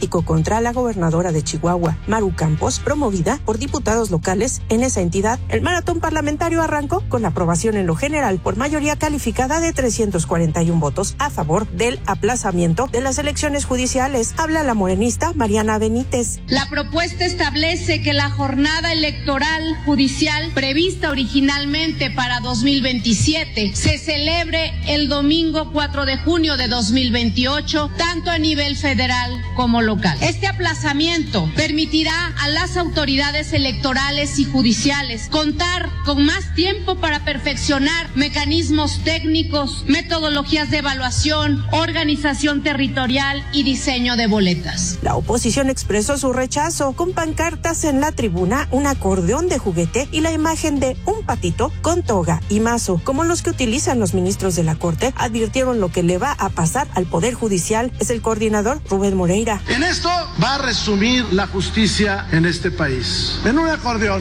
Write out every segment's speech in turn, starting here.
político contra la gobernadora de Chihuahua, Maru Campos, promovida por diputados locales en esa entidad. El maratón parlamentario arrancó con la aprobación en lo general por mayoría calificada de 341 votos a favor del aplazamiento de las elecciones judiciales. Habla la morenista Mariana Benítez. La propuesta establece que la jornada electoral judicial prevista originalmente para 2027 se celebre el domingo 4 de junio de 2028, tanto a nivel federal como local. Este aplazamiento permitirá a las autoridades electorales y judiciales contar con más tiempo para perfeccionar mecanismos técnicos, metodologías de evaluación, organización territorial y diseño de boletas. La oposición expresó su rechazo con pancartas en la tribuna, un acordeón de juguete y la imagen de un patito con toga y mazo, como los que utilizan los ministros de la Corte. Advirtieron lo que le va a pasar al Poder Judicial. Es el coordinador Rubén Moreira. En esto va a resumir la justicia en este país. En un acordeón.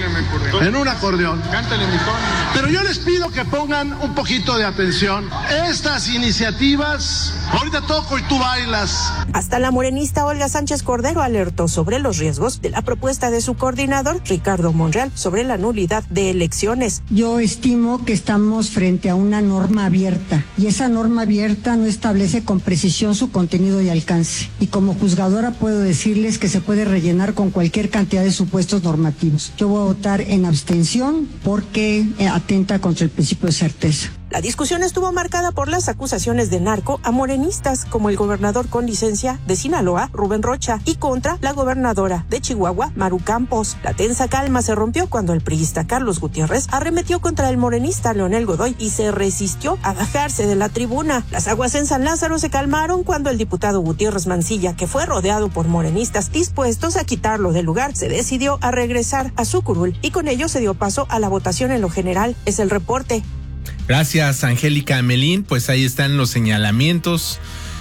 En un acordeón. Cántale, mi Tony. Pero yo les pido que pongan un poquito de atención. Estas iniciativas, ahorita toco y tú bailas. Hasta la morenista Olga Sánchez Cordero alertó sobre los riesgos de la propuesta de su coordinador Ricardo Monreal sobre la nulidad de elecciones. Yo estimo que estamos frente a una norma abierta y esa norma abierta no establece con precisión su contenido y alcance. Y como juzgadora puedo decirles que se puede rellenar con cualquier cantidad de supuestos normativos. Yo voy a votar en abstención porque atenta contra el principio de certeza. La discusión estuvo marcada por las acusaciones de narco a morenistas como el gobernador con licencia de Sinaloa, Rubén Rocha, y contra la gobernadora de Chihuahua, Maru Campos. La tensa calma se rompió cuando el priista Carlos Gutiérrez arremetió contra el morenista Leonel Godoy y se resistió a bajarse de la tribuna. Las aguas en San Lázaro se calmaron cuando el diputado Gutiérrez Mancilla, que fue rodeado por morenistas dispuestos a quitarlo del lugar, se decidió a regresar a su curul y con ello se dio paso a la votación en lo general. Es el reporte. Gracias, Angélica Melín. Pues ahí están los señalamientos.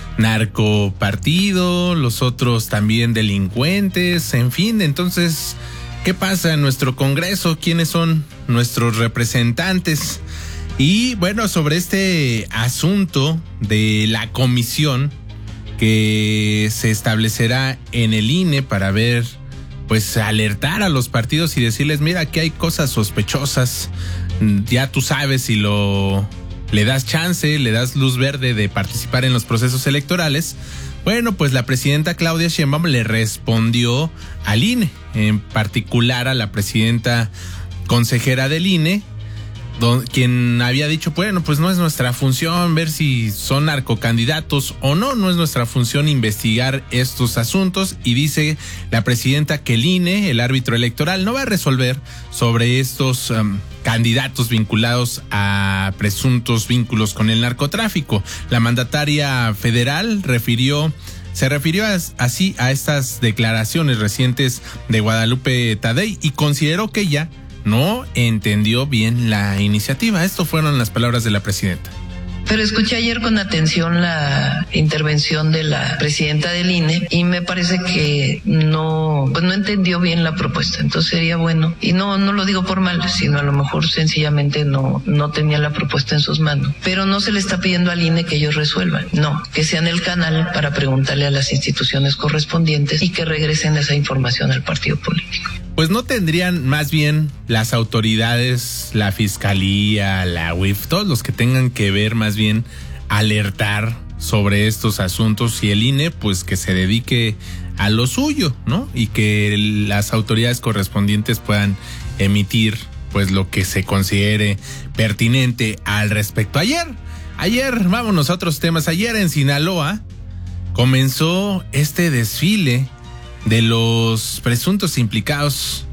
Narcopartido, los otros también delincuentes, en fin. Entonces, ¿qué pasa en nuestro Congreso? ¿Quiénes son nuestros representantes? Y bueno, sobre este asunto de la comisión que se establecerá en el INE para ver, pues alertar a los partidos y decirles, mira, aquí hay cosas sospechosas. Ya tú sabes si le das chance, le das luz verde de participar en los procesos electorales. Bueno, pues la presidenta Claudia Sheinbaum le respondió al INE, en particular a la presidenta consejera del INE, quien había dicho, bueno, pues no es nuestra función ver si son narcocandidatos o no, no es nuestra función investigar estos asuntos, y dice la presidenta que el INE, el árbitro electoral, no va a resolver sobre estos candidatos vinculados a presuntos vínculos con el narcotráfico. La mandataria federal se refirió así a estas declaraciones recientes de Guadalupe Tadei y consideró que ella no entendió bien la iniciativa. Esto fueron las palabras de la presidenta. Pero escuché ayer con atención la intervención de la presidenta del INE y me parece que no entendió bien la propuesta. Entonces sería bueno, y no lo digo por mal, sino a lo mejor sencillamente no tenía la propuesta en sus manos. Pero no se le está pidiendo al INE que ellos resuelvan, no, que sean el canal para preguntarle a las instituciones correspondientes y que regresen esa información al partido político. Pues no tendrían más bien las autoridades, la fiscalía, la UIF, todos los que tengan que ver más bien alertar sobre estos asuntos, y el INE pues que se dedique a lo suyo, ¿no? Y que las autoridades correspondientes puedan emitir pues lo que se considere pertinente al respecto. Ayer, vámonos a otros temas. Ayer en Sinaloa comenzó este desfile de los presuntos implicados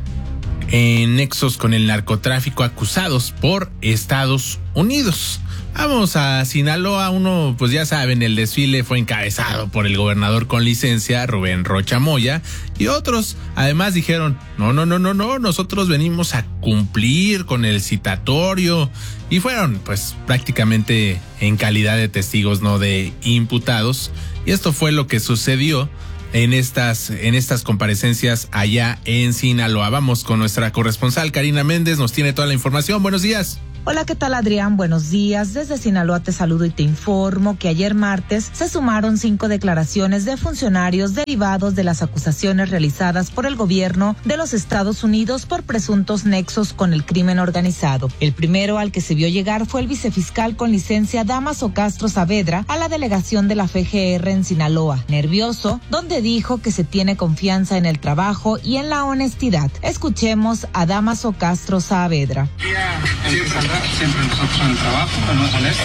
en nexos con el narcotráfico acusados por Estados Unidos. Vamos a Sinaloa. Uno, pues ya saben, el desfile fue encabezado por el gobernador con licencia, Rubén Rocha Moya, y otros además dijeron, no, nosotros venimos a cumplir con el citatorio, y fueron pues prácticamente en calidad de testigos, no de imputados, y esto fue lo que sucedió en estas comparecencias allá en Sinaloa. Vamos con nuestra corresponsal Karina Méndez, nos tiene toda la información. Buenos días. Hola, ¿qué tal, Adrián? Buenos días. Desde Sinaloa te saludo y te informo que ayer martes se sumaron 5 declaraciones de funcionarios derivados de las acusaciones realizadas por el gobierno de los Estados Unidos por presuntos nexos con el crimen organizado. El primero al que se vio llegar fue el vicefiscal con licencia Dámaso Castro Saavedra a la delegación de la FGR en Sinaloa, nervioso, donde dijo que se tiene confianza en el trabajo y en la honestidad. Escuchemos a Dámaso Castro Saavedra. Siempre nosotros en el trabajo, honesto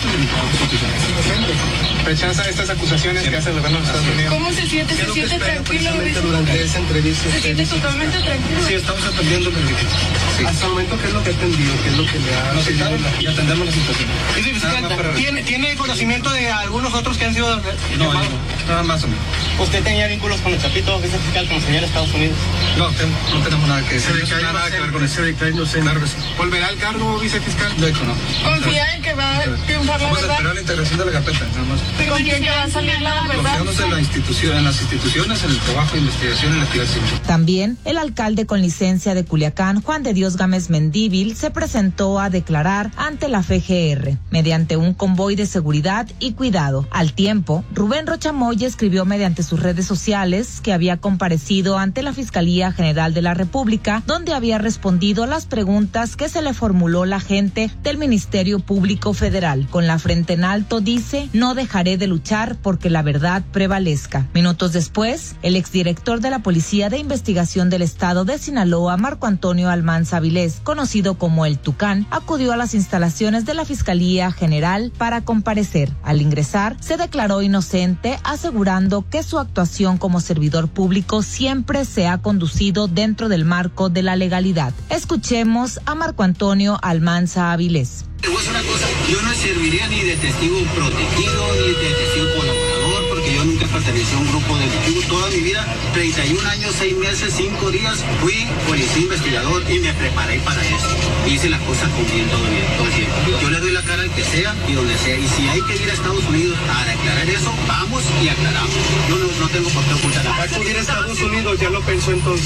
y rechaza estas acusaciones que hace el gobierno de Estados Unidos. ¿Cómo se siente? ¿Se siente tranquilo? Durante esa entrevista. ¿Se siente totalmente tranquilo? Sí, estamos atendiendo el sí. Hasta el momento, ¿qué es lo que ha atendido? ¿Qué es lo que le ha... Nos citaron y atendemos la situación. ¿Tiene conocimiento de algunos otros que han sido... No, nada más o menos. ¿Usted tenía vínculos con el Chapito, vicefiscal, con el señor Estados Unidos? No tenemos nada que decir. Nada que ver con eso. No sé. ¿Volverá al cargo, vicefiscal? No, ¿Confía en que va a triunfar la verdad? Vamos a esperar la integración de la carpeta, nada más. ¿Confía en que va a salir la verdad? Confiamos en las instituciones, en el trabajo de investigación y la activación. También el alcalde con licencia de Culiacán, Juan de Dios Gámez Mendívil, se presentó a declarar ante la FGR mediante un convoy de seguridad y cuidado. Al tiempo, Rubén Rocha Moya escribió mediante sus redes sociales que había comparecido ante la Fiscalía General de la República, donde había respondido las preguntas que se le formuló la gente del Ministerio Público Federal. Con la frente en alto dice: no dejaré de luchar porque la verdad prevalezca. Minutos después, el exdirector de la Policía de Investigación del Estado de Sinaloa, Marco Antonio Almanza Avilés, conocido como el Tucán, acudió a las instalaciones de la Fiscalía General para comparecer. Al ingresar, se declaró inocente, asegurando que su actuación como servidor público siempre se ha conducido dentro del marco de la legalidad. Escuchemos a Marco Antonio Almanza Avilés. Te voy a decir una cosa, yo no serviría ni de testigo protegido ni de testigo colaborador, porque yo nunca pertenecí a un grupo delictivo. Toda mi vida, 31 años, 6 meses, 5 días, fui policía investigador y me preparé para eso. Hice las cosas con bien, todo el tiempo. Yo le doy la cara al que sea y donde sea. Y si hay que ir a Estados Unidos a declarar eso, vamos y aclaramos. Yo no tengo por qué ocultar nada. ¿Va a acudir a Estados Unidos? ¿Ya lo pensó entonces?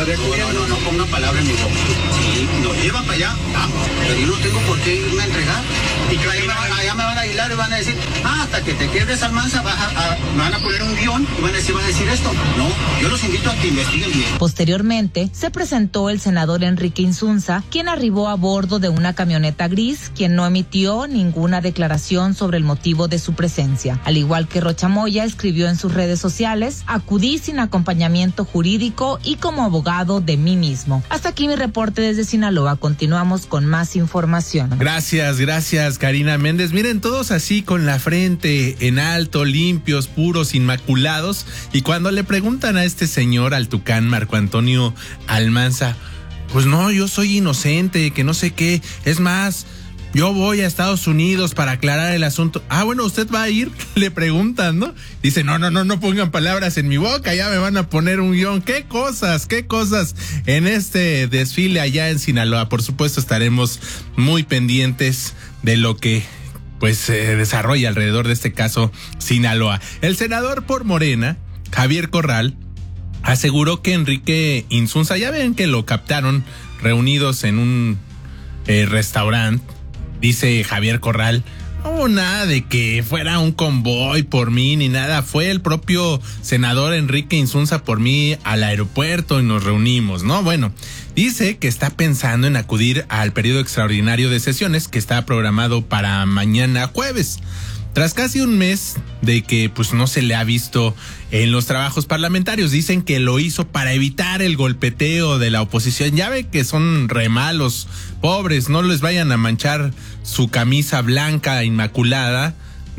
No ponga palabra en mi boca. Si nos llevan para allá, vamos. Pero yo no tengo por qué irme a entregar. Y allá me van a aislar y van a decir, hasta que te quedes Almanza, me van a poner un guión y van a decir esto. No, yo los invito a que investiguen bien. Posteriormente, se presentó el senador Enrique Insunza, quien arribó a bordo de una camioneta gris, quien no emitió ninguna declaración sobre el motivo de su presencia. Al igual que Rocha Moya escribió en sus redes sociales: acudí sin acompañamiento jurídico y como abogado de mí mismo. Hasta aquí mi reporte desde Sinaloa. Continuamos con más información. Gracias, Karina Méndez. Miren, todos así con la frente en alto, limpios, puros, inmaculados. Y cuando le preguntan a este señor, al Tucán, Marco Antonio Almanza, pues no, yo soy inocente, que no sé qué. Es más, yo voy a Estados Unidos para aclarar el asunto. Ah, bueno, ¿usted va a ir? Le preguntan, ¿no? Dice, no pongan palabras en mi boca, ya me van a poner un guión. ¿Qué cosas en este desfile allá en Sinaloa? Por supuesto, estaremos muy pendientes de lo que pues se desarrolla alrededor de este caso Sinaloa. El senador por Morena, Javier Corral, aseguró que Enrique Insunza, ya ven que lo captaron reunidos en un restaurante. Dice Javier Corral, no hubo nada de que fuera un convoy por mí ni nada, fue el propio senador Enrique Insunza por mí al aeropuerto y nos reunimos, ¿no? Bueno, dice que está pensando en acudir al periodo extraordinario de sesiones que está programado para mañana jueves. Tras casi un mes de que pues no se le ha visto en los trabajos parlamentarios, dicen que lo hizo para evitar el golpeteo de la oposición. Ya ve que son re malos, pobres, no les vayan a manchar su camisa blanca inmaculada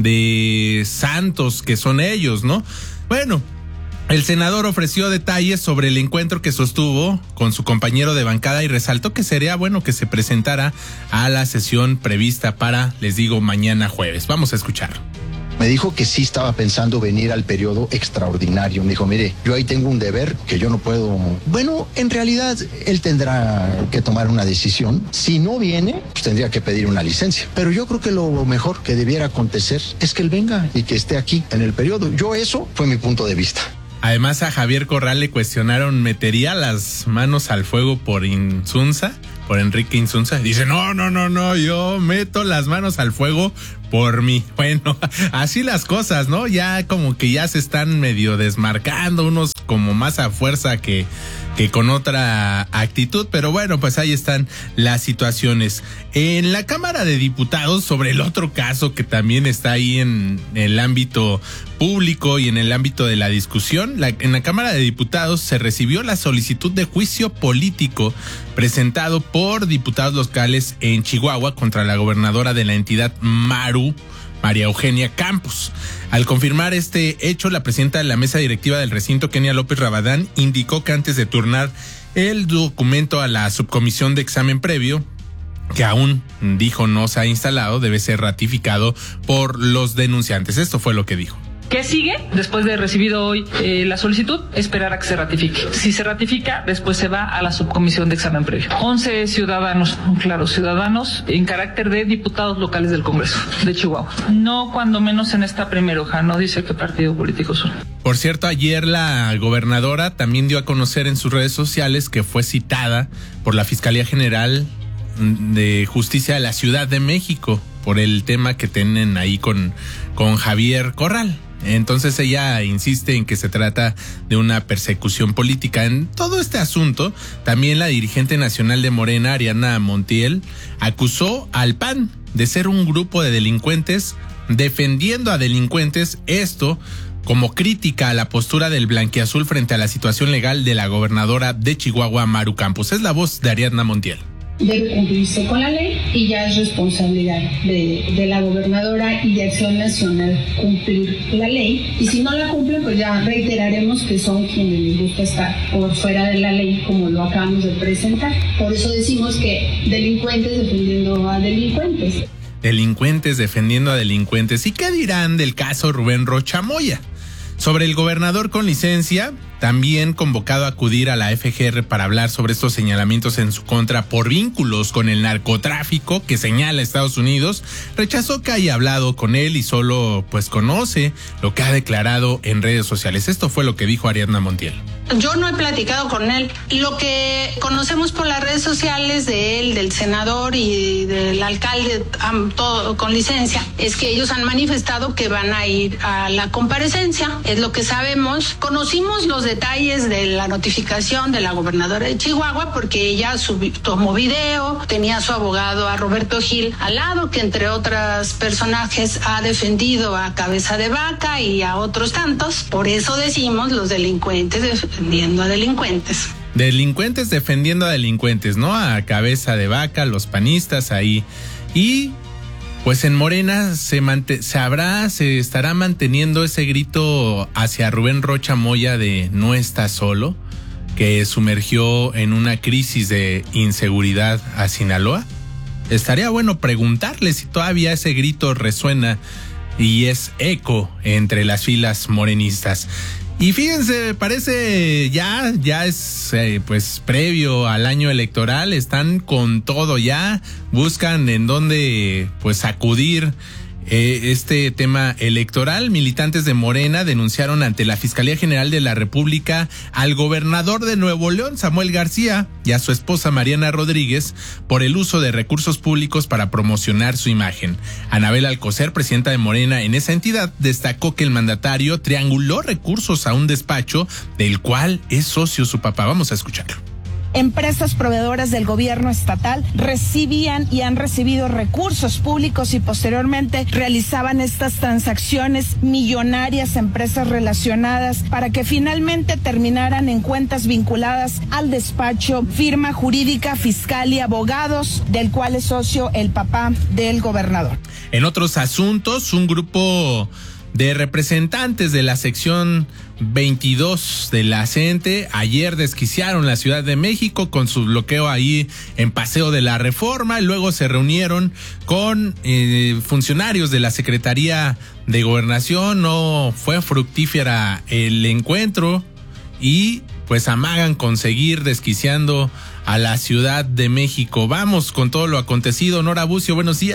de santos que son ellos, ¿no? Bueno, el senador ofreció detalles sobre el encuentro que sostuvo con su compañero de bancada y resaltó que sería bueno que se presentara a la sesión prevista para, les digo, mañana jueves. Vamos a escuchar. Me dijo que sí estaba pensando venir al periodo extraordinario. Me dijo, mire, yo ahí tengo un deber que yo no puedo... Bueno, en realidad él tendrá que tomar una decisión. Si no viene, pues tendría que pedir una licencia. Pero yo creo que lo mejor que debiera acontecer es que él venga y que esté aquí en el periodo. Eso fue mi punto de vista. Además, a Javier Corral le cuestionaron, ¿metería las manos al fuego por Insunza? por Enrique Insunza. Dice, no, yo meto las manos al fuego por mí. Bueno, así las cosas, ¿no? Ya como que ya se están medio desmarcando, unos como más a fuerza que con otra actitud, pero bueno, pues ahí están las situaciones. En la Cámara de Diputados, sobre el otro caso que también está ahí en el ámbito público y en el ámbito de la discusión, en la Cámara de Diputados se recibió la solicitud de juicio político presentado por diputados locales en Chihuahua contra la gobernadora de la entidad María Eugenia Campos. Al confirmar este hecho, la presidenta de la mesa directiva del recinto, Kenia López Rabadán, indicó que antes de turnar el documento a la subcomisión de examen previo, que aún, dijo, no se ha instalado, debe ser ratificado por los denunciantes. Esto fue lo que dijo. ¿Qué sigue? Después de recibido hoy la solicitud, esperar a que se ratifique. Si se ratifica, después se va a la subcomisión de examen previo. 11 ciudadanos, claro, ciudadanos en carácter de diputados locales del Congreso de Chihuahua. No cuando menos en esta primera hoja, no dice qué partido político son. Por cierto, ayer la gobernadora también dio a conocer en sus redes sociales que fue citada por la Fiscalía General de Justicia de la Ciudad de México por el tema que tienen ahí con Javier Corral. Entonces ella insiste en que se trata de una persecución política. En todo este asunto, también la dirigente nacional de Morena, Ariadna Montiel, acusó al PAN de ser un grupo de delincuentes defendiendo a delincuentes, esto como crítica a la postura del blanquiazul frente a la situación legal de la gobernadora de Chihuahua, Maru Campos. Es la voz de Ariadna Montiel. Debe cumplirse con la ley y ya es responsabilidad de la gobernadora y de Acción Nacional cumplir la ley, y si no la cumplen pues ya reiteraremos que son quienes les gusta estar por fuera de la ley, como lo acabamos de presentar. Por eso decimos que delincuentes defendiendo a delincuentes. Delincuentes defendiendo a delincuentes. ¿Y qué dirán del caso Rubén Rocha Moya? Sobre el gobernador con licencia, también convocado a acudir a la FGR para hablar sobre estos señalamientos en su contra por vínculos con el narcotráfico que señala Estados Unidos, rechazó que haya hablado con él y solo pues conoce lo que ha declarado en redes sociales. Esto fue lo que dijo Ariadna Montiel. Yo no he platicado con él. Lo que conocemos por las redes sociales de él, del senador y del alcalde, todo con licencia, es que ellos han manifestado que van a ir a la comparecencia. Es lo que sabemos. Conocimos los detalles de la notificación de la gobernadora de Chihuahua porque ella tomó video, tenía a su abogado, a Roberto Gil, al lado, que entre otros personajes ha defendido a Cabeza de Vaca y a otros tantos. Por eso decimos los delincuentes defendiendo a delincuentes. Delincuentes defendiendo a delincuentes, ¿no? A Cabeza de Vaca, los panistas ahí. Y pues en Morena se estará manteniendo ese grito hacia Rubén Rocha Moya de no está solo, que sumergió en una crisis de inseguridad a Sinaloa. Estaría bueno preguntarle si todavía ese grito resuena y es eco entre las filas morenistas. Y fíjense, parece ya es pues previo al año electoral, están con todo ya, buscan en dónde pues sacudir este tema electoral. Militantes de Morena denunciaron ante la Fiscalía General de la República al gobernador de Nuevo León, Samuel García, y a su esposa Mariana Rodríguez por el uso de recursos públicos para promocionar su imagen. Anabel Alcocer, presidenta de Morena en esa entidad, destacó que el mandatario trianguló recursos a un despacho del cual es socio su papá. Vamos a escucharlo. Empresas proveedoras del gobierno estatal recibían y han recibido recursos públicos y posteriormente realizaban estas transacciones millonarias, empresas relacionadas, para que finalmente terminaran en cuentas vinculadas al despacho, firma jurídica, fiscal y abogados, del cual es socio el papá del gobernador. En otros asuntos, un grupo de representantes de la sección 22 de la CENTE ayer desquiciaron la Ciudad de México con su bloqueo ahí en Paseo de la Reforma, y luego se reunieron con funcionarios de la Secretaría de Gobernación. No fue fructífera el encuentro y pues amagan con seguir desquiciando a la Ciudad de México. Vamos con todo lo acontecido. Nora Bucio, buenos días.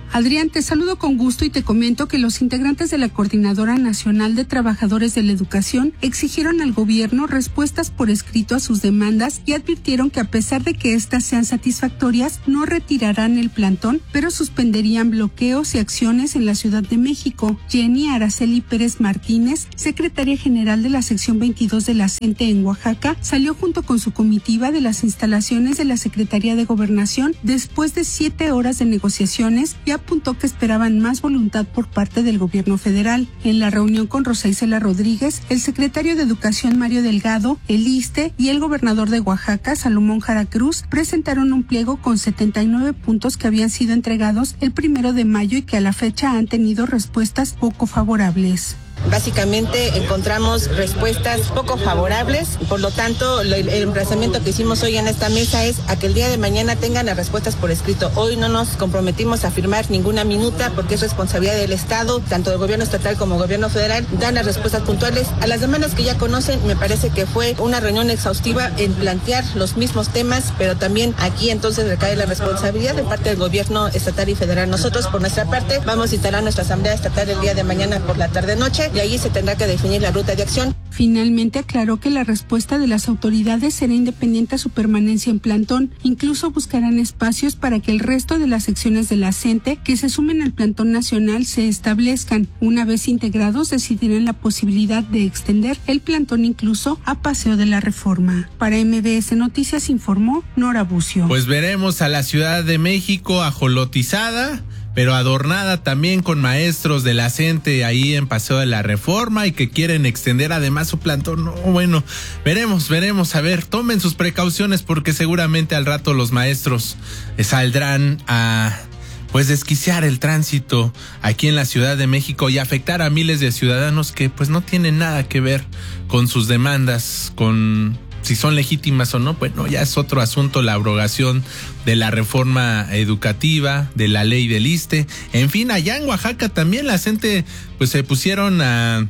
Adrián, te saludo con gusto y te comento que los integrantes de la Coordinadora Nacional de Trabajadores de la Educación exigieron al gobierno respuestas por escrito a sus demandas y advirtieron que a pesar de que éstas sean satisfactorias, no retirarán el plantón, pero suspenderían bloqueos y acciones en la Ciudad de México. Jenny Araceli Pérez Martínez, secretaria general de la sección 22 de la CENTE en Oaxaca, salió junto con su comitiva de las instalaciones de la Secretaría de Gobernación después de 7 horas de negociaciones y apuntó que esperaban más voluntad por parte del gobierno federal. En la reunión con Rosa Isela Rodríguez, el secretario de Educación Mario Delgado, el ISSSTE y el gobernador de Oaxaca, Salomón Jara Cruz, presentaron un pliego con 79 puntos que habían sido entregados el 1 de mayo y que a la fecha han tenido respuestas poco favorables. Básicamente encontramos respuestas poco favorables, por lo tanto el emplazamiento que hicimos hoy en esta mesa es a que el día de mañana tengan las respuestas por escrito. Hoy no nos comprometimos a firmar ninguna minuta porque es responsabilidad del Estado, tanto del gobierno estatal como gobierno federal, dan las respuestas puntuales a las demandas que ya conocen. Me parece que fue una reunión exhaustiva en plantear los mismos temas, pero también aquí entonces recae la responsabilidad de parte del gobierno estatal y federal. Nosotros por nuestra parte vamos a instalar nuestra asamblea estatal el día de mañana por la tarde-noche y ahí se tendrá que definir la ruta de acción. Finalmente aclaró que la respuesta de las autoridades será independiente a su permanencia en plantón. Incluso buscarán espacios para que el resto de las secciones de la CENTE que se sumen al plantón nacional se establezcan. Una vez integrados, decidirán la posibilidad de extender el plantón incluso a Paseo de la Reforma. Para MBS Noticias informó Nora Bucio. Pues veremos a la Ciudad de México ajolotizada, pero adornada también con maestros de la CENTE ahí en Paseo de la Reforma y que quieren extender además su plantón. No, bueno, veremos, a ver, tomen sus precauciones porque seguramente al rato los maestros saldrán a pues desquiciar el tránsito aquí en la Ciudad de México y afectar a miles de ciudadanos que pues no tienen nada que ver con sus demandas, con si son legítimas o no. Bueno, ya es otro asunto la abrogación de la reforma educativa, de la ley del ISSSTE. En fin, allá en Oaxaca también la gente pues se pusieron a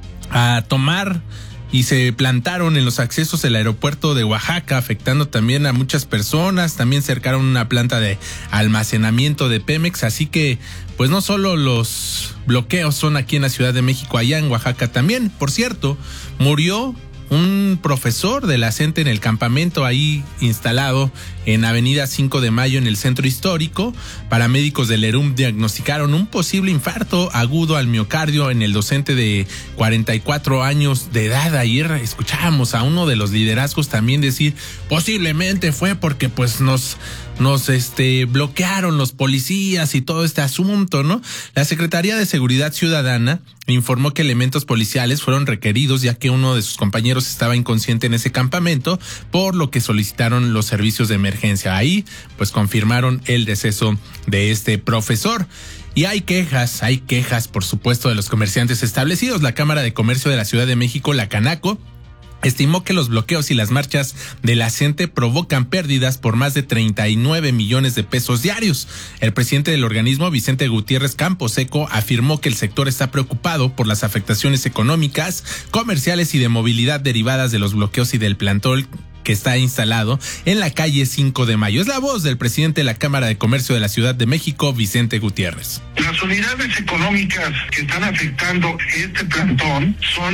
tomar y se plantaron en los accesos del aeropuerto de Oaxaca, afectando también a muchas personas. También cercaron una planta de almacenamiento de Pemex, así que pues no solo los bloqueos son aquí en la Ciudad de México, allá en Oaxaca también. Por cierto, murió un profesor de la CENTE en el campamento ahí instalado en Avenida 5 de Mayo en el centro histórico. Paramédicos del ERUM diagnosticaron un posible infarto agudo al miocardio en el docente de 44 años de edad. Ayer escuchábamos a uno de los liderazgos también decir posiblemente fue porque pues nos bloquearon los policías y todo este asunto, ¿no? La Secretaría de Seguridad Ciudadana informó que elementos policiales fueron requeridos ya que uno de sus compañeros estaba inconsciente en ese campamento, por lo que solicitaron los servicios de emergencia. Ahí pues confirmaron el deceso de este profesor. Y hay quejas por supuesto de los comerciantes establecidos. La Cámara de Comercio de la Ciudad de México, la Canaco, estimó que los bloqueos y las marchas de la CENTE provocan pérdidas por más de 39 millones de pesos diarios. El presidente del organismo, Vicente Gutiérrez Camposeco, afirmó que el sector está preocupado por las afectaciones económicas, comerciales y de movilidad derivadas de los bloqueos y del plantón que está instalado en la calle 5 de Mayo. Es la voz del presidente de la Cámara de Comercio de la Ciudad de México, Vicente Gutiérrez. Las unidades económicas que están afectando este plantón son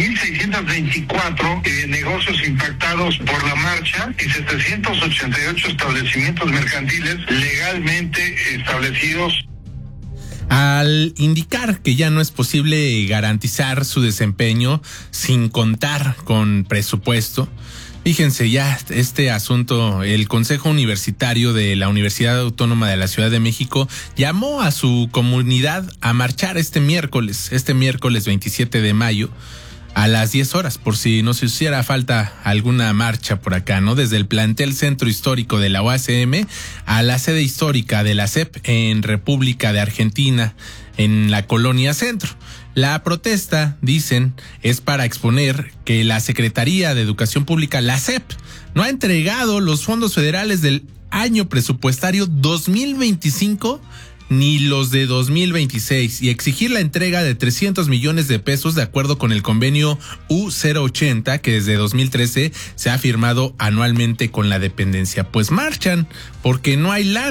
3.624 negocios impactados por la marcha y 788 establecimientos mercantiles legalmente establecidos. Al indicar que ya no es posible garantizar su desempeño sin contar con presupuesto, fíjense ya este asunto, el Consejo Universitario de la Universidad Autónoma de la Ciudad de México llamó a su comunidad a marchar este miércoles 27 de mayo a las 10 horas, por si nos hiciera falta alguna marcha por acá, ¿no? Desde el plantel Centro Histórico de la UACM a la sede histórica de la CEP en República de Argentina, en la Colonia Centro. La protesta, dicen, es para exponer que la Secretaría de Educación Pública, la SEP, no ha entregado los fondos federales del año presupuestario 2025 ni los de 2026 y exigir la entrega de 300 millones de pesos de acuerdo con el convenio U080 que desde 2013 se ha firmado anualmente con la dependencia. Pues marchan porque no hay lana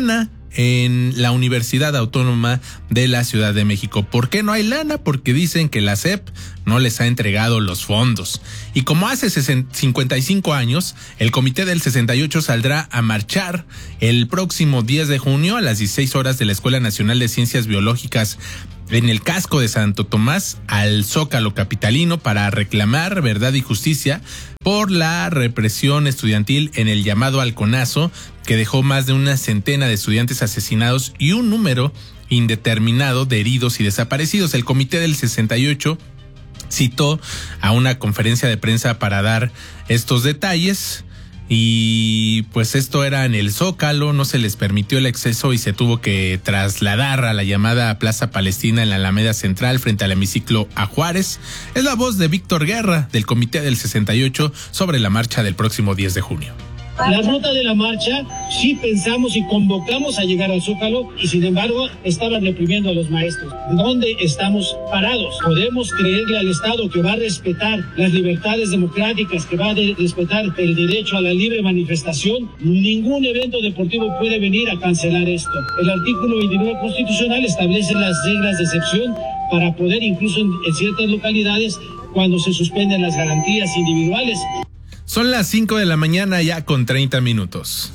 en la Universidad Autónoma de la Ciudad de México. ¿Por qué no hay lana? Porque dicen que la SEP no les ha entregado los fondos. Y como hace 55 años, el Comité del 68 saldrá a marchar el próximo 10 de junio a las 16 horas de la Escuela Nacional de Ciencias Biológicas en el casco de Santo Tomás al Zócalo capitalino para reclamar verdad y justicia por la represión estudiantil en el llamado halconazo, que dejó más de una centena de estudiantes asesinados y un número indeterminado de heridos y desaparecidos. El Comité del 68 citó a una conferencia de prensa para dar estos detalles. Y pues esto era en el Zócalo, no se les permitió el acceso y se tuvo que trasladar a la llamada Plaza Palestina en la Alameda Central frente al hemiciclo a Juárez. Es la voz de Víctor Guerra del Comité del 68 sobre la marcha del próximo 10 de junio. La ruta de la marcha, sí pensamos y convocamos a llegar al Zócalo y sin embargo estaban reprimiendo a los maestros. ¿Dónde estamos parados? ¿Podemos creerle al Estado que va a respetar las libertades democráticas, que va a respetar el derecho a la libre manifestación? Ningún evento deportivo puede venir a cancelar esto. El artículo 29 constitucional establece las reglas de excepción para poder incluso en ciertas localidades cuando se suspenden las garantías individuales. Son las 5 de la mañana ya con 30 minutos.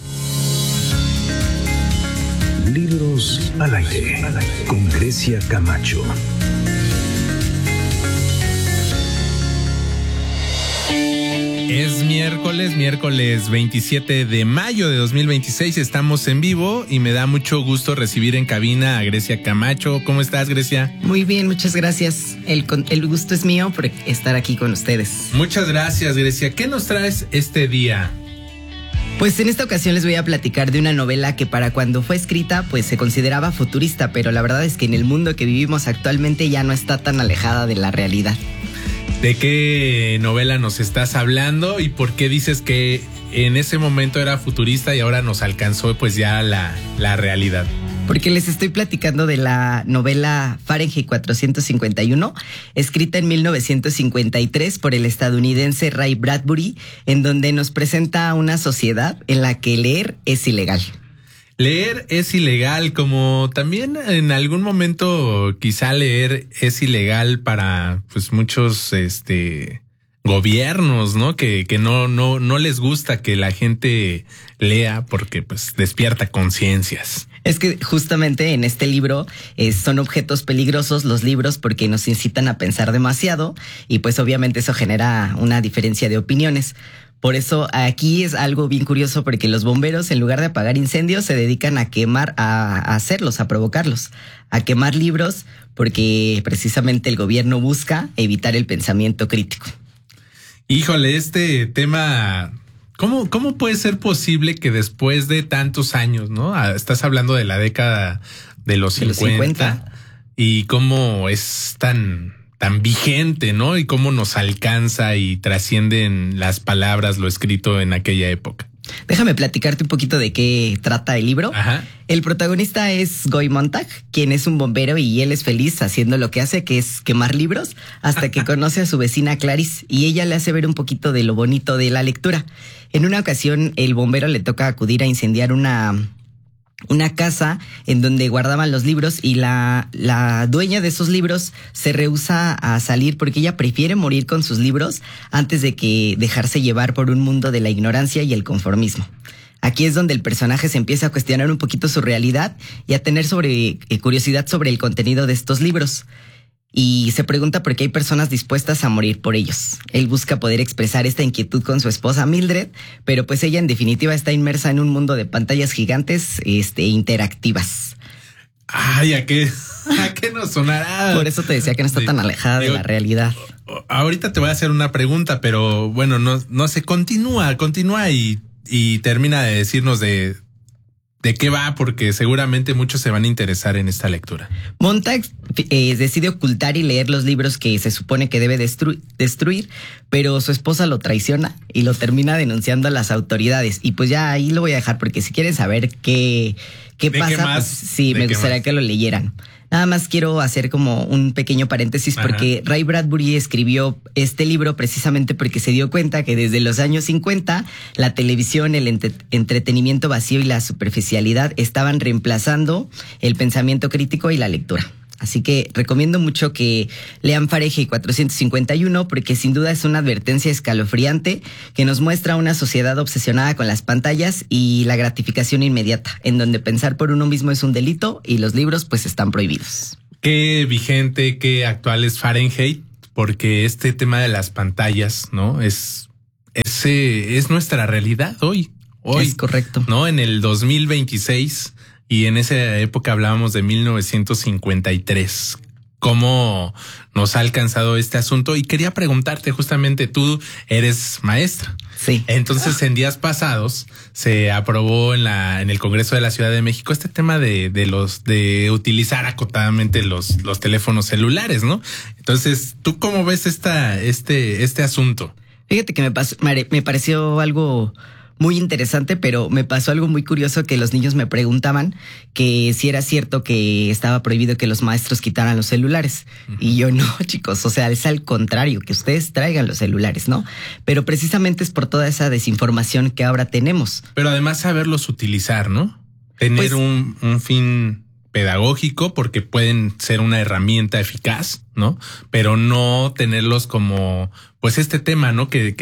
Libros al aire con Grecia Camacho. Es miércoles 27 de mayo de 2026, estamos en vivo y me da mucho gusto recibir en cabina a Grecia Camacho. ¿Cómo estás, Grecia? Muy bien, muchas gracias. El gusto es mío por estar aquí con ustedes. Muchas gracias, Grecia. ¿Qué nos traes este día? Pues en esta ocasión les voy a platicar de una novela que para cuando fue escrita pues se consideraba futurista, pero la verdad es que en el mundo que vivimos actualmente ya no está tan alejada de la realidad. ¿De qué novela nos estás hablando y por qué dices que en ese momento era futurista y ahora nos alcanzó pues ya la realidad? Porque les estoy platicando de la novela Fahrenheit 451, escrita en 1953 por el estadounidense Ray Bradbury, en donde nos presenta una sociedad en la que leer es ilegal. Leer es ilegal, como también en algún momento quizá leer es ilegal para pues muchos gobiernos, ¿no? Que no les gusta que la gente lea porque pues despierta conciencias. Es que justamente en este libro son objetos peligrosos los libros porque nos incitan a pensar demasiado y pues obviamente eso genera una diferencia de opiniones. Por eso aquí es algo bien curioso porque los bomberos en lugar de apagar incendios se dedican a quemar, a hacerlos, a provocarlos, a quemar libros porque precisamente el gobierno busca evitar el pensamiento crítico. Híjole, este tema, ¿cómo puede ser posible que después de tantos años, ¿no? Estás hablando de la década de los 50 y cómo es tan vigente, ¿no? Y cómo nos alcanza y trascienden las palabras, lo escrito en aquella época. Déjame platicarte un poquito de qué trata el libro. Ajá. El protagonista es Guy Montag, quien es un bombero y él es feliz haciendo lo que hace, que es quemar libros, hasta que conoce a su vecina Clarice y ella le hace ver un poquito de lo bonito de la lectura. En una ocasión, el bombero le toca acudir a incendiar una casa en donde guardaban los libros y la dueña de esos libros se rehúsa a salir porque ella prefiere morir con sus libros antes de que dejarse llevar por un mundo de la ignorancia y el conformismo. Aquí es donde el personaje se empieza a cuestionar un poquito su realidad y a tener curiosidad sobre el contenido de estos libros. Y se pregunta por qué hay personas dispuestas a morir por ellos. Él busca poder expresar esta inquietud con su esposa Mildred, pero pues ella en definitiva está inmersa en un mundo de pantallas gigantes interactivas. Ay, ¿a qué nos sonará? Por eso te decía que no está tan alejada de la realidad. Ahorita te voy a hacer una pregunta, pero bueno, no sé, continúa y termina de decirnos de qué va, porque seguramente muchos se van a interesar en esta lectura. Montag decide ocultar y leer los libros que se supone que debe destruir, pero su esposa lo traiciona y lo termina denunciando a las autoridades. Y pues ya ahí lo voy a dejar porque si quieren saber qué pasa, pues sí, me gustaría que lo leyeran. Nada más quiero hacer como un pequeño paréntesis porque Ray Bradbury escribió este libro precisamente porque se dio cuenta que desde los años 50 la televisión, el entretenimiento vacío y la superficialidad estaban reemplazando el pensamiento crítico y la lectura. Así que recomiendo mucho que lean Fahrenheit 451 porque sin duda es una advertencia escalofriante que nos muestra una sociedad obsesionada con las pantallas y la gratificación inmediata, en donde pensar por uno mismo es un delito y los libros pues están prohibidos. Qué vigente, qué actual es Fahrenheit, porque este tema de las pantallas, ¿no? Es nuestra realidad hoy. Es correcto. ¿No? En el 2026... Y en esa época hablábamos de 1953, cómo nos ha alcanzado este asunto. Y quería preguntarte, justamente tú eres maestra. Sí. Entonces, en días pasados se aprobó en el Congreso de la Ciudad de México este tema de utilizar acotadamente los teléfonos celulares, ¿no? Entonces, ¿tú cómo ves este asunto? Fíjate que me pareció algo muy interesante, pero me pasó algo muy curioso que los niños me preguntaban que si era cierto que estaba prohibido que los maestros quitaran los celulares. Y yo no, chicos, o sea, es al contrario, que ustedes traigan los celulares, ¿no? Pero precisamente es por toda esa desinformación que ahora tenemos. Pero además saberlos utilizar, ¿no? Tener pues, un fin pedagógico porque pueden ser una herramienta eficaz, ¿no? Pero no tenerlos como, pues este tema, ¿no? Que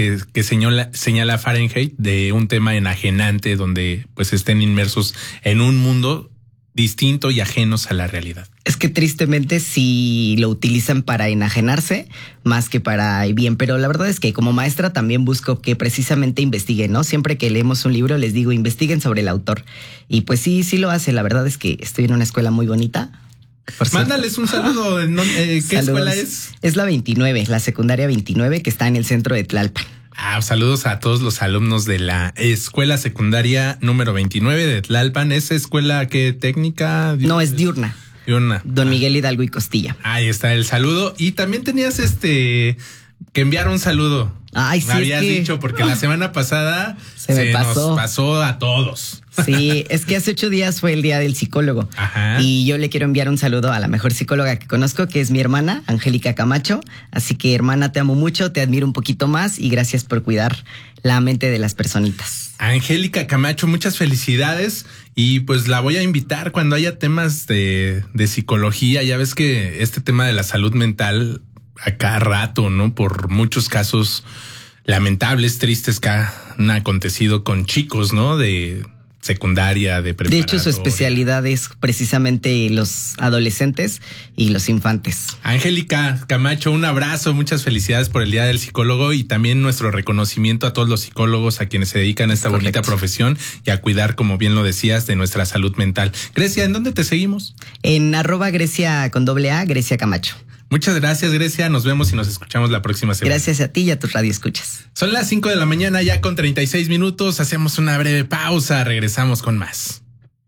señala Fahrenheit de un tema enajenante donde pues estén inmersos en un mundo distinto y ajenos a la realidad. Es que tristemente sí lo utilizan para enajenarse más que para el bien, pero la verdad es que como maestra también busco que precisamente investiguen, ¿no? Siempre que leemos un libro les digo investiguen sobre el autor y pues sí lo hace. La verdad es que estoy en una escuela muy bonita. Mándales un saludo. ¿Qué Saludos. Escuela es? Es la 29, la secundaria 29 que está en el centro de Tlalpan. Saludos a todos los alumnos de la escuela secundaria número 29 de Tlalpan. ¿Es escuela qué técnica? No, es diurna. Don Miguel Hidalgo y Costilla. Ahí está el saludo. Y también tenías que enviar un saludo. Ay, sí. Me habías dicho, porque la semana pasada se nos pasó a todos. Sí, es que hace 8 días fue el día del psicólogo. Ajá. Y yo le quiero enviar un saludo a la mejor psicóloga que conozco, que es mi hermana, Angélica Camacho. Así que, hermana, te amo mucho, te admiro un poquito más y gracias por cuidar la mente de las personitas. Angélica Camacho, muchas felicidades. Y pues la voy a invitar cuando haya temas de psicología. Ya ves que este tema de la salud mental a cada rato, ¿no? Por muchos casos lamentables, tristes que han acontecido con chicos, ¿no? De secundaria, de preparatoria. De hecho, su especialidad es precisamente los adolescentes y los infantes. Angélica Camacho, un abrazo, muchas felicidades por el Día del Psicólogo y también nuestro reconocimiento a todos los psicólogos a quienes se dedican a esta bonita profesión y a cuidar, como bien lo decías, de nuestra salud mental. Grecia, ¿en dónde te seguimos? En @Grecia con @, Grecia Camacho. Muchas gracias, Grecia. Nos vemos y nos escuchamos la próxima semana. Gracias a ti y a tus radioescuchas. Son las 5 de la mañana, ya con 36 minutos. Hacemos una breve pausa. Regresamos con más.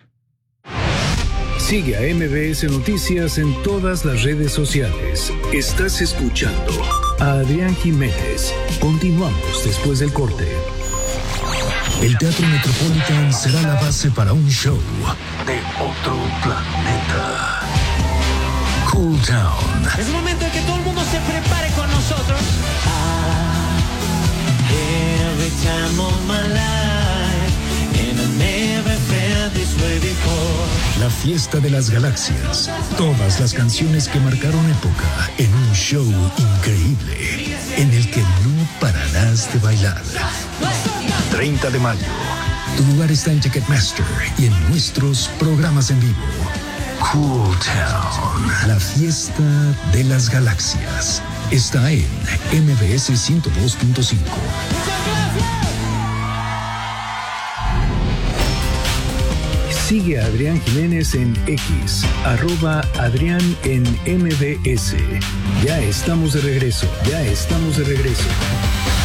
Sigue a MBS Noticias en todas las redes sociales. Estás escuchando a Adrián Jiménez. Continuamos después del corte. El Teatro Metropolitan será la base para un show de otro planeta. Cool Town. Es momento de que todo el mundo se prepare con nosotros. Every time of my life, and I never felt this way before. La fiesta de las galaxias. Todas las canciones que marcaron época en un show increíble en el que no pararás de bailar. 30 de mayo. Tu lugar está en Ticketmaster y en nuestros programas en vivo. Cool Town, la fiesta de las galaxias, está en MBS 102.5. Sigue a Adrián Jiménez en X, @Adrián en MBS. Ya estamos de regreso.